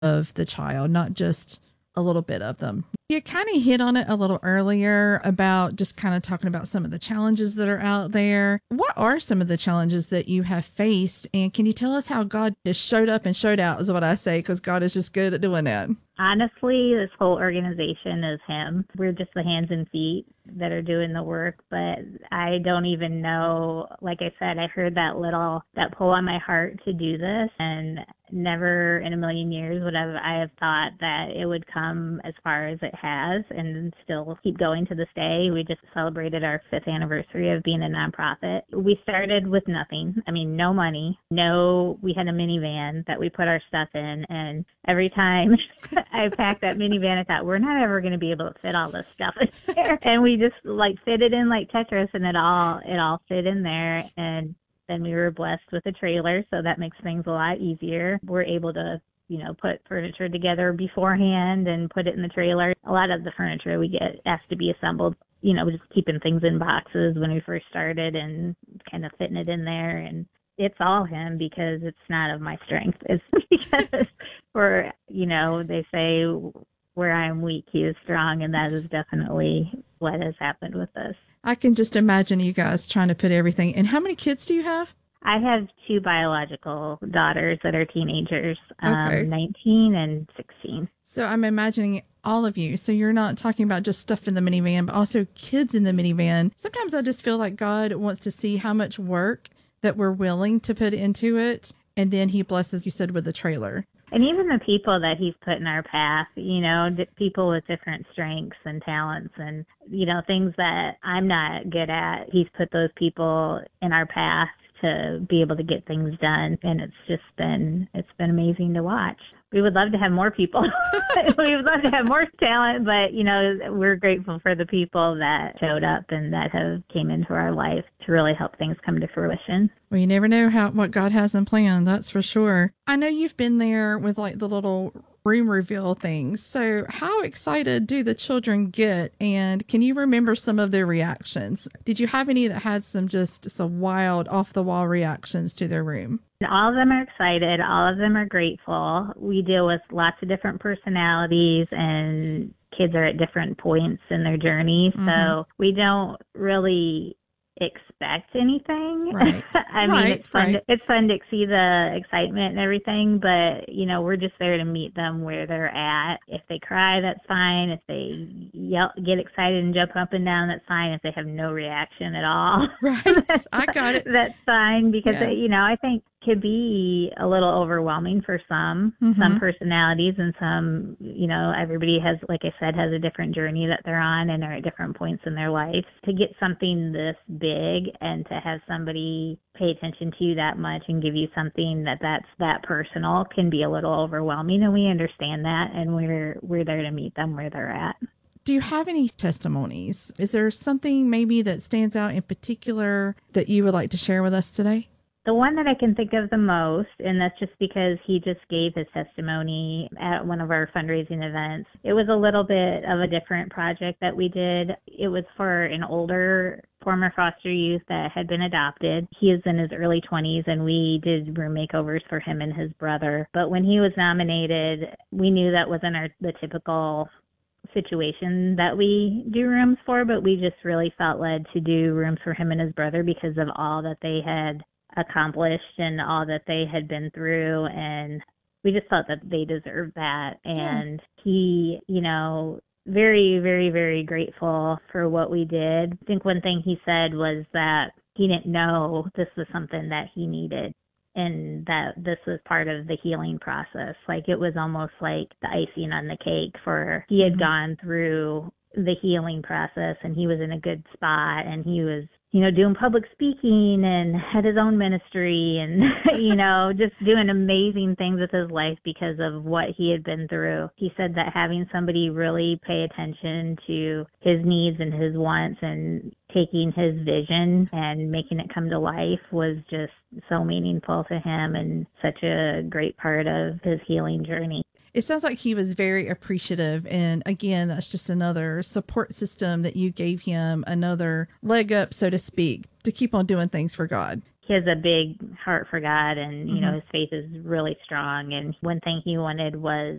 of the child, not just a little bit of them. You kind of hit on it a little earlier about just kind of talking about some of the challenges that are out there. What are some of the challenges that you have faced? And can you tell us how God just showed up and showed out, is what I say, because God is just good at doing that. Honestly, this whole organization is him. We're just the hands and feet that are doing the work, but I don't even know. Like I said, I heard that pull on my heart to do this, and never in a million years would I have thought that it would come as far as it has and still keep going to this day. We just celebrated our 5th anniversary of being a nonprofit. We started with nothing. I mean, no money. We had a minivan that we put our stuff in, and every time I packed that minivan, I thought, we're not ever going to be able to fit all this stuff in there. And we just fit it in like Tetris, and it all fit in there. And then we were blessed with a trailer, so that makes things a lot easier. We're able to, put furniture together beforehand and put it in the trailer. A lot of the furniture we get asked to be assembled, just keeping things in boxes when we first started and kind of fitting it in there. And it's all him, because it's not of my strength. It's because they say where I'm weak, he is strong, and that is definitely what has happened with us. I can just imagine you guys trying to put everything. And how many kids do you have? I have 2 biological daughters that are teenagers, Okay. 19 and 16. So I'm imagining all of you. So you're not talking about just stuff in the minivan, but also kids in the minivan. Sometimes I just feel like God wants to see how much work that we're willing to put into it. And then he blesses, you said, with the trailer. And even the people that he's put in our path, people with different strengths and talents and, things that I'm not good at. He's put those people in our path to be able to get things done. And it's been amazing to watch. We would love to have more people. We would love to have more talent, but, we're grateful for the people that showed up and that have came into our life to really help things come to fruition. Well, you never know what God has in plan, that's for sure. I know you've been there with the little room reveal things. So how excited do the children get? And can you remember some of their reactions? Did you have any that had some wild off the wall reactions to their room? All of them are excited. All of them are grateful. We deal with lots of different personalities, and kids are at different points in their journey. Mm-hmm. So we don't really expect anything. Right. I mean, it's fun. It's fun to see the excitement and everything, but we're just there to meet them where they're at. If they cry, that's fine. If they get excited and jump up and down, that's fine. If they have no reaction at all, right? I got it. That's fine, because I think could be a little overwhelming for some personalities, and some, everybody has, like I said, has a different journey that they're on and are at different points in their life. To get something this big and to have somebody pay attention to you that much and give you something that's that personal can be a little overwhelming, and we understand that, and we're there to meet them where they're at. Do you have any testimonies? Is there something maybe that stands out in particular that you would like to share with us today? The one that I can think of the most, and that's just because he just gave his testimony at one of our fundraising events. It was a little bit of a different project that we did. It was for an older former foster youth that had been adopted. He is in his early 20s, and we did room makeovers for him and his brother. But when he was nominated, we knew that wasn't the typical situation that we do rooms for, but we just really felt led to do rooms for him and his brother because of all that they had accomplished and all that they had been through, and we just felt that they deserved that. And he, very, very, very grateful for what we did. I think one thing he said was that he didn't know this was something that he needed, and that this was part of the healing process. Like, it was almost like the icing on the cake for he had gone through the healing process, and he was in a good spot, and he was doing public speaking and had his own ministry and, just doing amazing things with his life because of what he had been through. He said that having somebody really pay attention to his needs and his wants and taking his vision and making it come to life was just so meaningful to him and such a great part of his healing journey. It sounds like he was very appreciative. And again, that's just another support system that you gave him, another leg up, so to speak, to keep on doing things for God. he has a big heart for God, and, you know, his faith is really strong. And one thing he wanted was